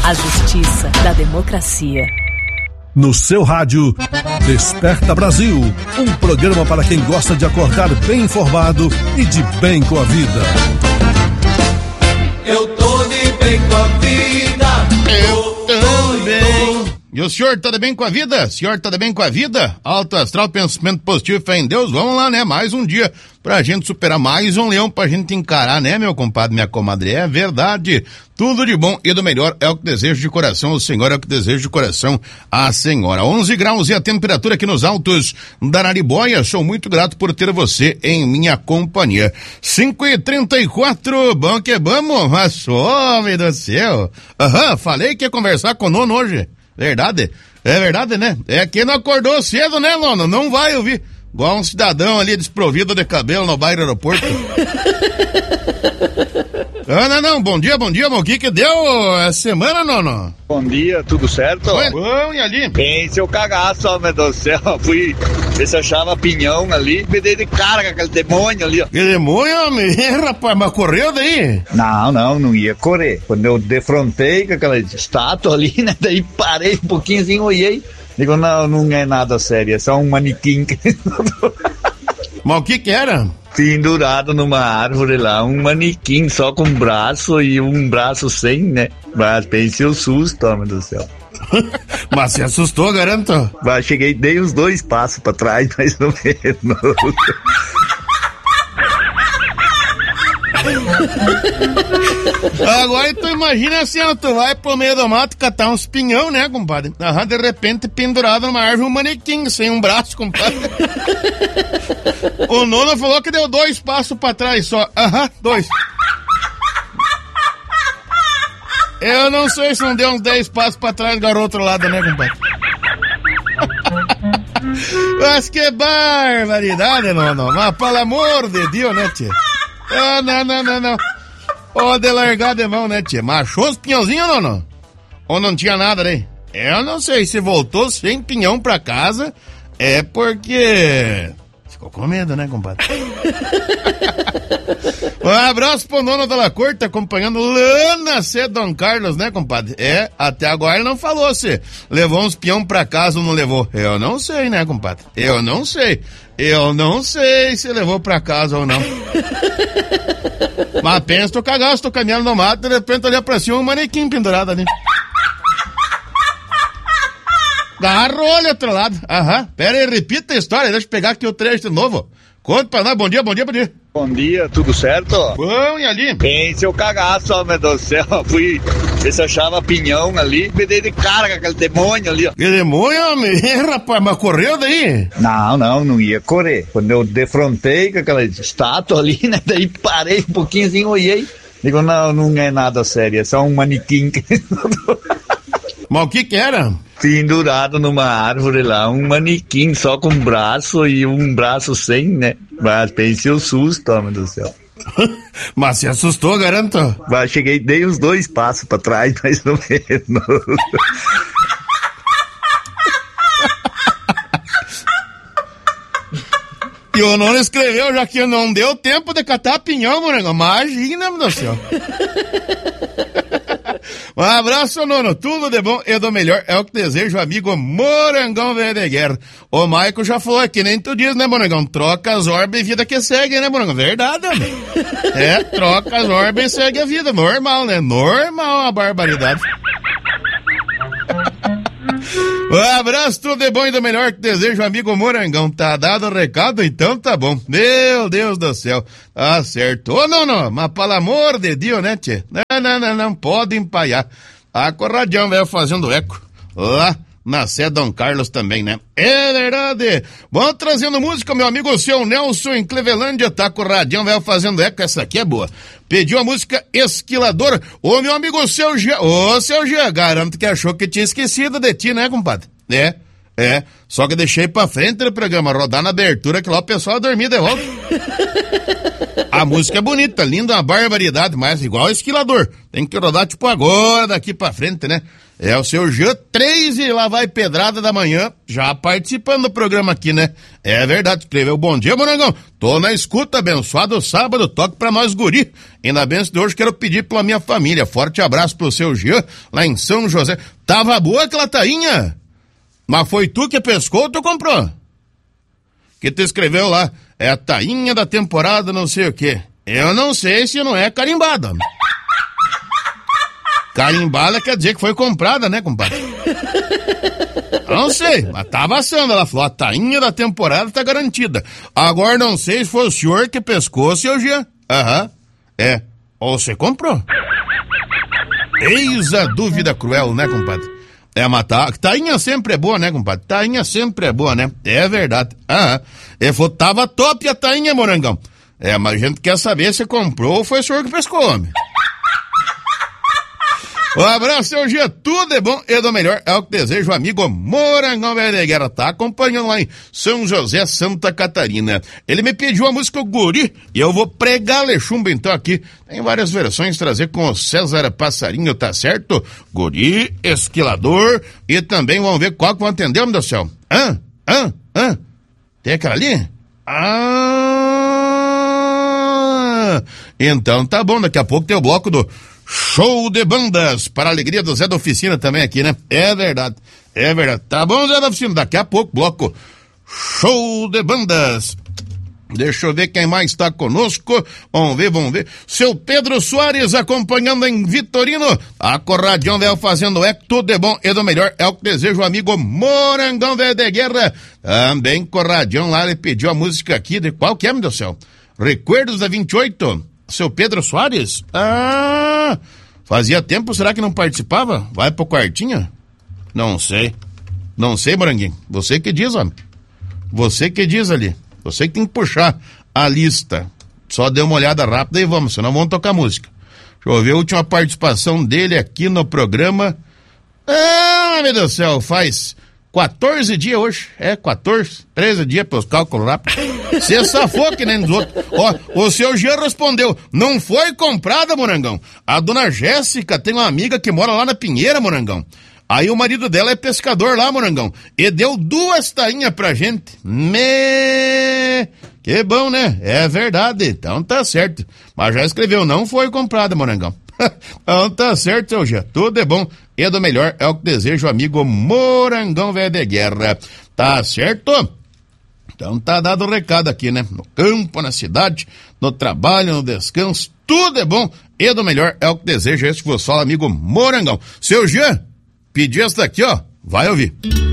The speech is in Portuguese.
A justiça da democracia. No seu rádio, Desperta Brasil, um programa para quem gosta de acordar bem informado e de bem com a vida. Eu tô de bem com a vida. Eu também. E o senhor tá de bem com a vida? O senhor tá de bem com a vida? Alto astral, pensamento positivo e fé em Deus. Vamos lá, né? Mais um dia pra gente superar, mais um leão pra gente encarar, né, meu compadre, minha comadre? É verdade. Tudo de bom e do melhor é o que desejo de coração. O Senhor é o que desejo de coração. A senhora. 11 graus e a temperatura aqui nos altos da Araribóia. Sou muito grato por ter você em minha companhia. 5h34. Bom que vamos. Mas, homem do céu. Falei que ia conversar com o Nono hoje. Verdade? É verdade, né? É que não acordou cedo, né, Nono? Não vai ouvir. Igual um cidadão ali desprovido de cabelo no bairro aeroporto. Não. Bom dia, o que deu essa semana, Nono? Bom dia, tudo certo? Bom, e ali? Bem, seu cagaço, homem do céu. Fui ver se achava pinhão ali, me dei de cara com aquele demônio ali, ó. Que demônio, homem? Rapaz, mas correu daí? Não ia correr. Quando eu defrontei com aquela estátua ali, né, daí parei um pouquinho assim, olhei. Digo, não é nada sério, é só um manequim. Mas o que era? Pendurado numa árvore lá, um manequim só com um braço e um braço sem, né? Mas pense o susto, homem do céu. Mas se assustou, garanto? Mas cheguei, dei uns 2 passos pra trás, mais ou menos. Agora tu imagina assim, ó, tu vai pro meio do mato catar uns pinhão, né, compadre? De repente pendurado numa árvore um manequim sem um braço, compadre. O Nono falou que deu 2 passos pra trás só. 2. Eu não sei se não deu uns 10 passos pra trás do outro lado, né, compadre? Mas que barbaridade, Nono. Mas pelo amor de Deus, né, tia? Não. Pode largar de mão, né, tia? Mas achou os pinhãozinhos, Nono? Ou não tinha nada aí? Eu não sei, se voltou sem pinhão pra casa, é porque... ficou com medo, né, compadre? Um abraço pro Nono da La Corte, acompanhando Lana C. Dom Carlos, né, compadre? Até agora ele não falou se levou uns peão pra casa ou não levou. Eu não sei, né, compadre? Eu não sei se levou pra casa ou não. Mas pensa, tô cagado, tô caminhando no mato, de repente olha pra cima um manequim pendurado ali. Agarrou ali outro lado. Pera aí, repita a história, deixa eu pegar aqui o trecho de novo. Conta pra nós, bom dia. Bom dia, tudo certo? Bom, e ali? Bem, seu cagaço, homem do céu. Fui ver se achava pinhão ali, me dei de cara com aquele demônio ali, ó. Que demônio, homem? Rapaz, mas correu daí? Não ia correr. Quando eu defrontei com aquela estátua ali, né, daí parei um pouquinho assim, olhei. Digo, não é nada sério, é só um manequim. Mas o que era? Pendurado numa árvore lá, um manequim só com um braço e um braço sem, né? Mas pense o susto, homem do céu. Mas se assustou, garanto? Mas cheguei, dei uns 2 passos pra trás, mais ou menos. E o Nono escreveu já que não deu tempo de catar pinhão, morango. Imagina, meu Deus. Um abraço, Nono. Tudo de bom e do melhor é o que desejo, amigo Morangão Verdeguer. O Maico já falou aqui, nem tu diz, né, Morangão? Troca as orbes e vida que segue, né, Morangão? Verdade, amigo. Troca as orbes e segue a vida. Normal, né? Normal a barbaridade. Um abraço, tudo de bom e do melhor que desejo, amigo Morangão. Tá dado o recado? Então tá bom. Meu Deus do céu. Tá certo. Não, mas pelo amor de Deus, né, tchê? Não pode empaiar. A Corradião vai fazendo eco lá na Sé Dom Carlos também, né? É verdade. Vamos trazendo música, meu amigo, o seu Nelson em Clevelândia, tá com o radião, vai fazendo eco, essa aqui é boa. Pediu a música Esquilador. Ô, meu amigo, o seu Gia, garanto que achou que tinha esquecido de ti, né, compadre? Só que deixei pra frente do programa, rodar na abertura, que lá o pessoal dormir de volta. A música é bonita, linda, uma barbaridade, mas igual esquilador. Tem que rodar tipo agora, daqui pra frente, né? É o seu Jean 3 e lá vai pedrada da manhã, já participando do programa aqui, né? É verdade, escreveu, bom dia, Morangão. Tô na escuta, abençoado sábado, toque pra nós guri. Ainda bem de hoje, quero pedir pela minha família. Forte abraço pro seu Jean, lá em São José. Tava boa aquela tainha? Mas foi tu que pescou ou tu comprou? Que tu escreveu lá, é a tainha da temporada não sei o quê. Eu não sei se não é carimbada. Carimbada quer dizer que foi comprada, né, compadre? Não sei, mas tava assando. Ela falou, a tainha da temporada tá garantida. Agora não sei se foi o senhor que pescou, seu Jean. Ou você comprou? Eis a dúvida cruel, né, compadre? Mas tainha sempre é boa, né, compadre? Tainha sempre é boa, né? É verdade. Ele falou, tava top a tainha, Morangão. Mas a gente quer saber se comprou ou foi o senhor que pescou, homem. Um abraço, seu Gia, tudo é bom e do melhor, é o que desejo, amigo Morangão Velho de Guerra, tá acompanhando lá em São José, Santa Catarina. Ele me pediu a música Guri e eu vou pregar lechumba então aqui. Tem várias versões, trazer com o César Passarinho, tá certo? Guri, esquilador e também vamos ver qual que vão atender, meu Deus do céu. Tem aquela ali? Então tá bom, daqui a pouco tem o bloco do Show de Bandas, para a alegria do Zé da Oficina também aqui, né? É verdade. Tá bom, Zé da Oficina? Daqui a pouco, bloco Show de Bandas. Deixa eu ver quem mais está conosco. Vamos ver. Seu Pedro Soares acompanhando em Vitorino. A Corradião Velho fazendo tudo é bom e do melhor. É o que desejo, amigo Morangão Velho de Guerra. Também Corradião lá, ele pediu a música aqui de qual que é, meu Deus do céu? Recuerdos da 28. Seu Pedro Soares? Fazia tempo, será que não participava? Vai pro quartinho? Não sei, Moranguinho. Você que diz, homem. Você que diz ali. Você que tem que puxar a lista. Só dê uma olhada rápida e vamos, senão vamos tocar música. Deixa eu ver a última participação dele aqui no programa. Meu Deus do céu, faz 14 dias hoje. 13 dias pelos cálculos rápidos. Você safou que nem nos outros. O seu Jean respondeu, não foi comprada, Morangão. A dona Jéssica tem uma amiga que mora lá na Pinheira, Morangão. Aí o marido dela é pescador lá, Morangão. E deu 2 tainhas pra gente. Que bom, né? É verdade. Então tá certo. Mas já escreveu, não foi comprada, Morangão. Então tá certo, seu Jean. Tudo é bom e do melhor, é o que desejo, amigo Morangão Velho de Guerra. Tá certo? Então tá dado o recado aqui, né? No campo, na cidade, no trabalho, no descanso, tudo é bom e do melhor, é o que desejo, esse que vos fala, amigo Morangão. Seu Jean, pedi essa daqui, ó, vai ouvir.